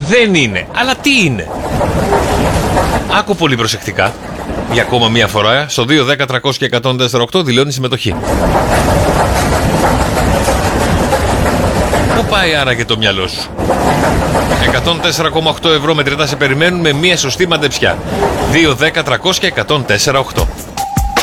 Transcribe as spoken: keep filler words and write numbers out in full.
Δεν είναι. Αλλά τι είναι? Άκου πολύ προσεκτικά. Για ακόμα μία φορά στο δύο δέκα τριακόσια εκατόν τέσσερα οκτώ δηλώνει συμμετοχή. Πού πάει άραγε το μυαλό σου? εκατόν τέσσερα κόμμα οκτώ ευρώ μετρητά σε περιμένουν με μία σωστή μαντεψιά. δύο δέκα τριακόσια εκατόν τέσσερα οκτώ.